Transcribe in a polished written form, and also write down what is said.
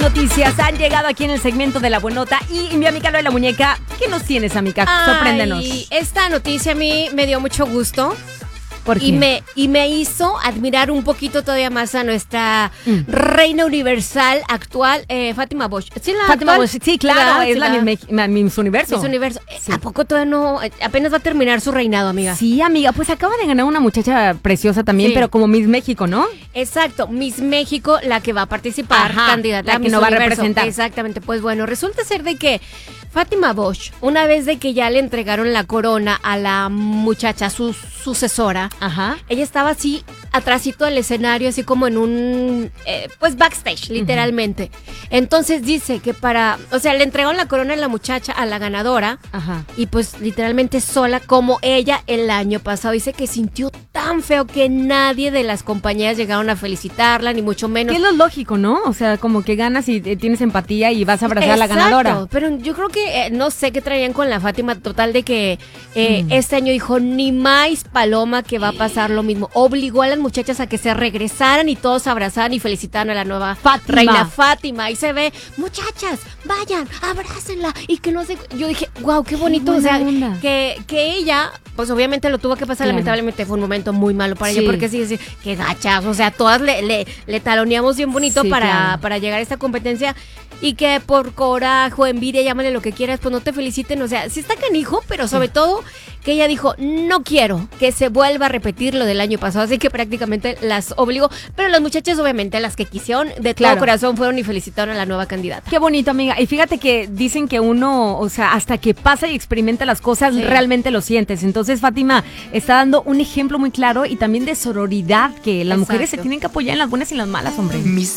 noticias han llegado aquí en el segmento de La Buenota. Y mi amiga Lola Muñeca, ¿qué nos tienes, amiga? Sorpréndenos. Esta noticia a mí me dio mucho gusto. ¿Por qué? Y me hizo admirar un poquito todavía más a nuestra reina universal actual, Fátima Bosch. ¿Sí, Fátima Bosch, sí, claro, es la Miss Universo. Miss Universo. Sí. ¿A poco todavía no? Apenas va a terminar su reinado, amiga. Sí, amiga, pues acaba de ganar una muchacha preciosa también, Sí. pero como Miss México, ¿no? Exacto, Miss México, la que va a participar, Ajá, candidata la a que Miss no va a Universo. representar. Exactamente, pues bueno, resulta ser de que Fátima Bosch, una vez de que ya le entregaron la corona a la muchacha, su sucesora, Ajá. ella estaba así, atrásito del escenario, así como en un, pues backstage, literalmente. Entonces dice que le entregaron la corona a la muchacha, a la ganadora, Ajá. y pues literalmente sola como ella el año pasado. Dice que sintió tan feo que nadie de las compañías llegaron a felicitarla, ni mucho menos. Que es lo lógico, ¿no? O sea, como que ganas y tienes empatía y vas a abrazar a la ganadora. Pero yo creo que, no sé qué traían con la Fátima, total de que este año dijo, ni más paloma que va a pasar lo mismo. Obligó a las muchachas a que se regresaran y todos se abrazaran y felicitaran a la nueva Fátima. reina Fátima. Y se ve, muchachas, vayan, abrácenla. Y que no sé, yo dije, wow, qué bonito. Qué O sea, buena onda. que ella, pues obviamente lo tuvo que pasar, Claro. lamentablemente fue un momento muy malo para Sí. ella, porque sí, qué gachas. O sea, todas le taloneamos bien bonito Sí, claro. para llegar a esta competencia. Y que por coraje o envidia, llámale lo que quieras, pues no te feliciten. O sea, sí está canijo, pero sobre todo que ella dijo, no quiero que se vuelva a repetir lo del año pasado. Así que prácticamente las obligó. Pero las muchachas, obviamente, las que quisieron, de todo Claro. corazón fueron y felicitaron a la nueva candidata. Qué bonito, amiga. Y fíjate que dicen que uno, o sea, hasta que pasa y experimenta las cosas, Sí. realmente lo sientes. Entonces, Fátima está dando un ejemplo muy claro y también de sororidad, que las mujeres se Exacto. tienen que apoyar en las buenas y en las malas, hombre.